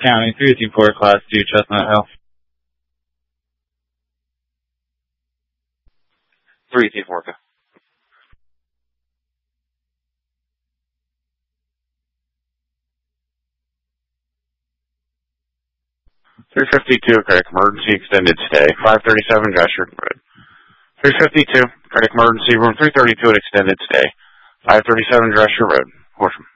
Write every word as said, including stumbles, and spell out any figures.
County, three two four, Class two, Chestnut Hill. three two four, okay. three fifty-two, cardiac emergency, extended stay. five thirty-seven, Joshua Road. three fifty-two, cardiac emergency, room three thirty-two at extended stay. five thirty-seven, Joshua Road. Horsham.